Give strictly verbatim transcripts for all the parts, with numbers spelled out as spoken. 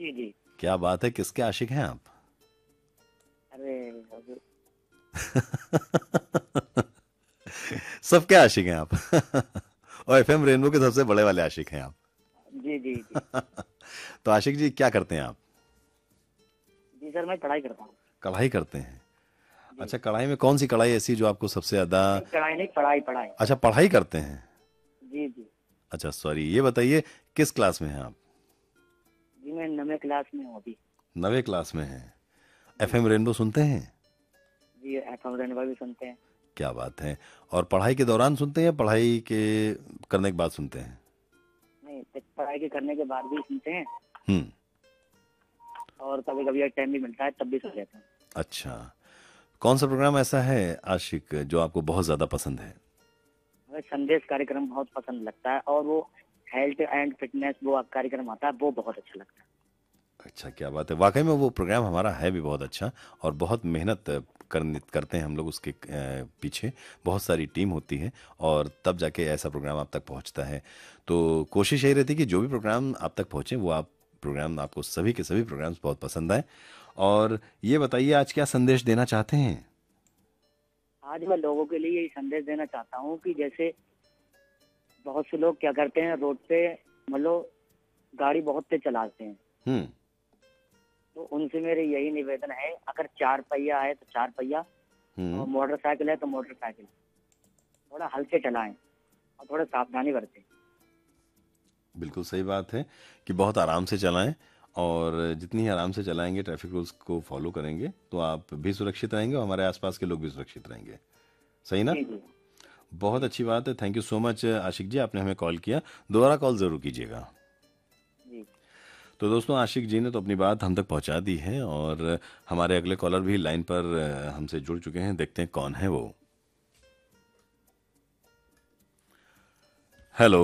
जी, जी। क्या बात है, किसके आशिक हैं आप? अरे अब सबके आशिक हैं आप। और एफएम रेनबो के सबसे बड़े वाले आशिक हैं आप। जी, जी, जी। तो आशिक जी, क्या करते हैं आप? जी सर, मैं पढ़ाई करता हूँ। कढ़ाई करते हैं। जी। अच्छा, कढ़ाई में कौन सी कढ़ाई ऐसी जो आपको सबसे ज्यादा? नहीं, पढ़ाई नहीं, पढ़ाई, पढ़ाई। अच्छा, पढ़ाई करते हैं। जी, जी। अच्छा, सॉरी, ये बताइए किस क्लास में हैं आप? जी, मैं नौवीं क्लास में हूँ अभी। नवे क्लास में हैं। जी। एफएम रेनबो सुनते हैं? जी, एफ एम रेनबो भी सुनते हैं। क्या बात है। और पढ़ाई के दौरान सुनते हैं या पढ़ाई के करने के बाद सुनते हैं? नहीं, तो पढ़ाई के करने के बाद भी सुनते हैं हम्म। और कभी-कभी टाइम भी मिलता है तब भी सुन लेते हैं। अच्छा, कौन सा प्रोग्राम ऐसा है आशिक जो आपको बहुत ज्यादा पसंद है? हमें संदेश कार्यक्रम बहुत पसंद लगता है और वो हेल्थ एंड फिटनेस वो कार्यक्रम आता है, वो बहुत अच्छा लगता है। अच्छा, क्या बात है, वाकई में वो प्रोग्राम हमारा है भी बहुत अच्छा। और बहुत मेहनत करने करते हैं हम लोग उसके अ, पीछे। बहुत सारी टीम होती है और तब जाके ऐसा प्रोग्राम आप तक पहुंचता है। तो कोशिश यही रहती है कि जो भी प्रोग्राम आप तक पहुंचे वो आप प्रोग्राम आपको सभी के सभी प्रोग्राम्स बहुत पसंद आए। और ये बताइए, आज क्या संदेश देना चाहते हैं? आज मैं लोगों के लिए यही संदेश देना चाहता हूँ कि जैसे बहुत से लोग क्या करते हैं रोड पे, मतलब गाड़ी बहुत तेज चलाते हैं। हम्म। तो उनसे मेरे यही निवेदन है, अगर चार पहिया है तो चार पहिया हम्म। और मोटरसाइकिल है तो मोटरसाइकिल थोड़ा हल्के चलाएं और थोड़ा सावधानी बरतें। बिल्कुल सही बात है कि बहुत आराम से चलाएं। और जितनी ही आराम से चलाएंगे, ट्रैफिक रूल्स को फॉलो करेंगे, तो आप भी सुरक्षित रहेंगे और हमारे आसपास के लोग भी सुरक्षित रहेंगे। सही ना? जी, जी। बहुत जी, अच्छी बात है। थैंक यू सो मच आशिक जी, आपने हमें कॉल किया। दोबारा कॉल ज़रूर कीजिएगा। जी। तो दोस्तों, आशिक जी ने तो अपनी बात हम तक पहुंचा दी है और हमारे अगले कॉलर भी लाइन पर अ, हमसे जुड़ चुके हैं। देखते हैं कौन है वो। हेलो।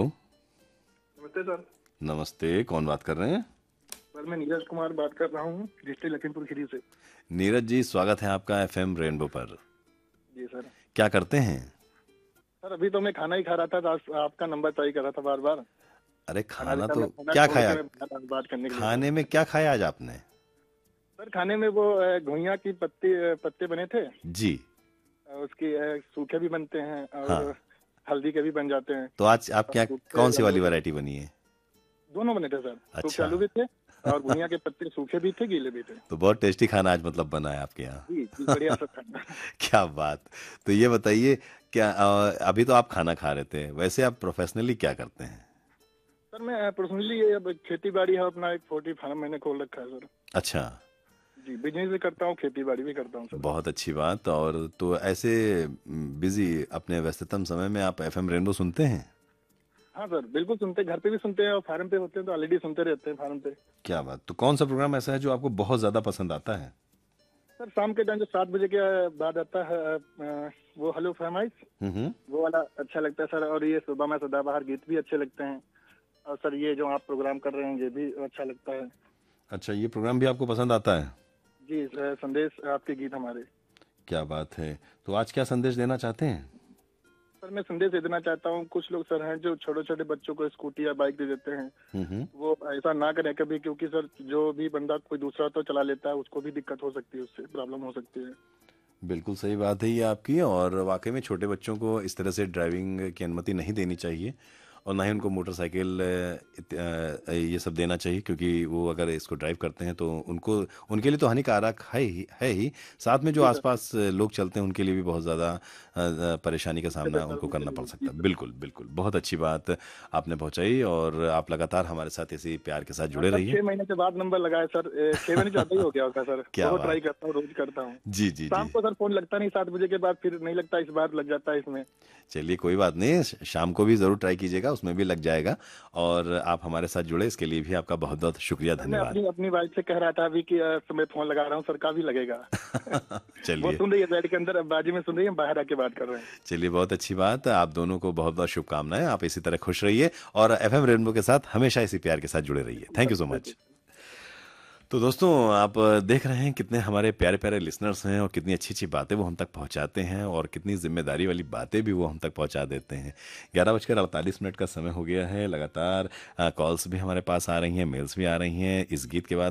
नमस्ते सर। नमस्ते, कौन बात कर रहे हैं? सर मैं नीरज कुमार बात कर रहा हूँ डिस्ट्रिक्ट लखीमपुर खीरी से। नीरज जी, स्वागत है आपका एफएम रेनबो पर। जी सर। क्या करते हैं? सर अभी तो मैं खाना ही खा रहा था तो आज आपका नंबर ट्राई कर रहा था बार बार। अरे, खाना खाना देखा, तो मैं खाना क्या छोड़ के खाया? मैं बात बात करने के लिए सर। खाने में क्या खाया आज आपने? सर खाने में वो अ, घुइयां की पत्ती अ, पत्ते बने थे। जी। अ, उसकी अ, सूखे भी बनते हैं और हाँ, हल्दी के भी बन जाते हैं। तो आज आपके और यहाँ सूखे कौन सी आलू वाली के वैरायटी बनी है? दोनों बने थे सर। सूखे अच्छा। आलू भी थे और घुइयां के पत्ते सूखे भी थे, गीले भी थे। तो बहुत टेस्टी खाना आज मतलब बना है आपके जी जी, बढ़िया यहाँ। सर खाना। क्या बात। तो ये बताइए, क्या अ, अभी तो आप खाना खा रहे थे, वैसे आप प्रोफेशनली क्या करते हैं? सर मैं पर्सनली ये अब खेती बाड़ी है, अपना एक पोल्ट्री फार्म मैंने खोल रखा है सर। अच्छा। जी, बिजनेस भी करता हूँ, खेती बाड़ी भी करता हूँ सर। बहुत अच्छी बात। और तो ऐसे बिजी अपने व्यस्ततम समय में आप एफएम रेनबो सुनते हैं? हाँ सर, बिल्कुल सुनते हैं, घर पे भी सुनते हैं और फार्म पे होते हैं तो ऑलरेडी सुनते रहते हैं फार्म पे। क्या बात। तो कौन सा प्रोग्राम ऐसा है जो आपको बहुत ज्यादा पसंद आता है? सर शाम के टाइम जो सात बजे के बाद आता है अ, वो हेलो फरमाइश, हम्म। वो वाला अच्छा लगता है सर। और ये सुबह में सदाबहार गीत भी अच्छे लगते हैं। और सर ये जो आप प्रोग्राम कर रहे हैं ये भी अच्छा लगता है। अच्छा, ये प्रोग्राम भी आपको पसंद आता है? जी सर, संदेश आपके गीत हमारे। क्या बात है। तो आज क्या संदेश देना चाहते हैं? सर मैं संदेश दे देना चाहता हूँ, कुछ लोग सर हैं जो छोटे छोटे बच्चों को स्कूटी या बाइक दे देते हैं। हम्म। वो ऐसा ना करें कभी, क्योंकि सर जो भी बंदा कोई दूसरा तो चला लेता है उसको भी दिक्कत हो सकती है, उससे प्रॉब्लम हो सकती है। बिल्कुल सही बात है ये आपकी। और वाकई में छोटे बच्चों को इस तरह से ड्राइविंग की अनुमति नहीं देनी चाहिए। और ना ही उनको मोटरसाइकिल अ, इत- अ, ये सब देना चाहिए, क्योंकि वो अगर इसको ड्राइव करते हैं तो उनको उनके लिए तो हानिकारक है ही है ही। साथ में जो जी सर। आसपास लोग चलते हैं उनके लिए भी बहुत ज़्यादा अ, अ, परेशानी का दिक्कत है सामना सर उनको उनके करना पड़ लिए। जी सकता है। सर। बिल्कुल बिल्कुल, बहुत अच्छी बात आपने पहुंचाई। और आप लगातार हमारे साथ इसी प्यार के साथ हाँ जुड़े सर, रहिए। छह महीने के बाद नंबर लगाया सर। ए, छह महीने ज्यादा ही हो गया होगा सर। क्या बहुत ट्राई बात। करता हूँ, रोज करता हूँ। जी जी जी। शाम को सर फोन लगता नहीं, सात बजे के बाद फिर नहीं लगता, इस बार लग जाता है इसमें। चलिए, कोई बात नहीं, श- शाम को भी ज़रूर ट्राई कीजिएगा, उसमें भी लग जाएगा। और आप हमारे साथ जुड़े इसके लिए भी आपका बहुत बहुत शुक्रिया, सर मैं धन्यवाद। अपनी अपनी वाइफ से कह रहा था अभी कि अ, मैं फोन लगा रहा हूँ सर का भी लगेगा। वो चलिए। सुन रही है साइड के अंदर, अब बाजू में सुन रही है, हम बाहर आके बात कर रहे हैं। चलिए, बहुत अच्छी बात। आप दोनों को बहुत बहुत शुभकामनाएं। आप इसी तरह खुश रहिए और एफएम रेनबो के साथ हमेशा इसी प्यार के साथ जुड़े रहिए। बिल्कुल थैंक सर, यू सो बिल्कुल। मच। तो दोस्तों, आप देख रहे हैं कितने हमारे प्यारे प्यारे लिसनर्स हैं और कितनी अच्छी अच्छी बातें वो हम तक पहुंचाते हैं और कितनी जिम्मेदारी वाली बातें भी वो हम तक पहुंचा देते हैं। ग्यारह बजकर अड़तालीस मिनट का समय हो गया है। लगातार कॉल्स भी हमारे पास आ रही हैं, मेल्स भी आ रही हैं। इस गीत के बाद